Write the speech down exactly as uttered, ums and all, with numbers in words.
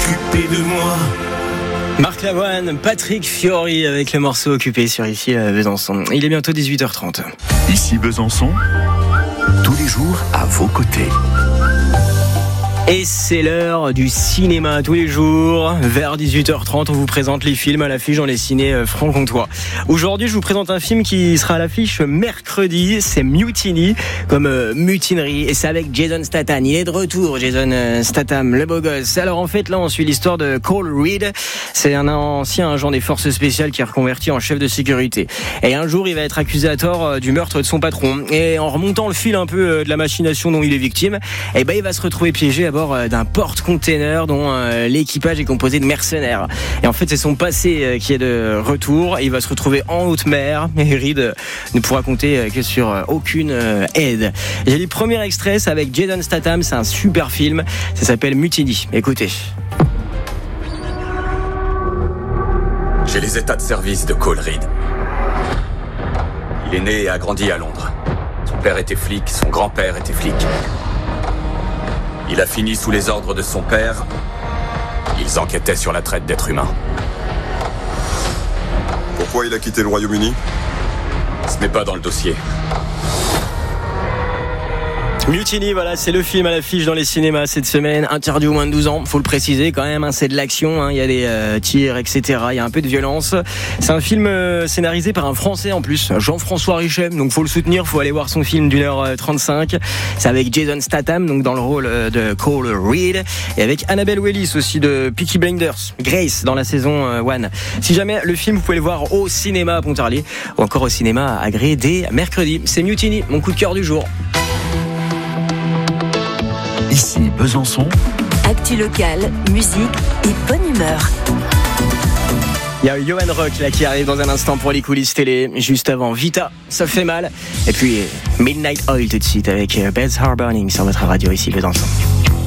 occupé de moi. Marc Lavoine, Patrick Fiori avec le morceau Occupé sur ici à Besançon. Il est bientôt dix-huit heures trente. Ici Besançon, tous les jours à vos côtés. Et c'est l'heure du cinéma tous les jours. Vers dix-huit heures trente, on vous présente les films à l'affiche dans les ciné franc-comtois. Aujourd'hui, je vous présente un film qui sera à l'affiche mercredi. C'est Mutiny, comme euh, mutinerie. Et c'est avec Jason Statham. Il est de retour, Jason euh, Statham, le beau gosse. Alors en fait, là, on suit l'histoire de Cole Reed. C'est un ancien agent des forces spéciales qui est reconverti en chef de sécurité. Et un jour, il va être accusé à tort euh, du meurtre de son patron. Et en remontant le fil un peu euh, de la machination dont il est victime, eh ben, il va se retrouver piégé à bord d'un porte-container dont euh, l'équipage est composé de mercenaires. Et en fait, c'est son passé euh, qui est de retour. Et il va se retrouver en haute mer. Et Reed euh, ne pourra compter euh, que sur euh, aucune euh, aide. J'ai lu le premier extrait, c'est avec Jason Statham. C'est un super film. Ça s'appelle Mutiny. Écoutez. J'ai les états de service de Cole Reed. Il est né et a grandi à Londres. Son père était flic, son grand-père était flic. Il a fini sous les ordres de son père. Ils enquêtaient sur la traite d'êtres humains. Pourquoi il a quitté le Royaume-Uni ? Ce n'est pas dans le dossier. Mutiny, voilà, c'est le film à l'affiche dans les cinémas cette semaine. Interdit aux moins de douze ans, faut le préciser quand même, hein, c'est de l'action, hein, il y a des euh, tirs, et cetera. Il y a un peu de violence. C'est un film euh, scénarisé par un Français en plus, Jean-François Richet. Donc faut le soutenir, faut aller voir son film d'une heure trente-cinq. C'est avec Jason Statham, donc dans le rôle euh, de Cole Reed, et avec Annabelle Wallis aussi de Peaky Blinders, Grace dans la saison un. Si jamais le film, vous pouvez le voir au cinéma à Pontarlier ou encore au cinéma à Gré dès mercredi. C'est Mutiny, mon coup de cœur du jour. Ici Besançon. Actu locale, musique et bonne humeur. Il y a Johan Rock là qui arrive dans un instant pour les coulisses télé. Juste avant Vita, ça fait mal. Et puis Midnight Oil tout de suite avec Beds Are Burning sur votre radio ici Besançon.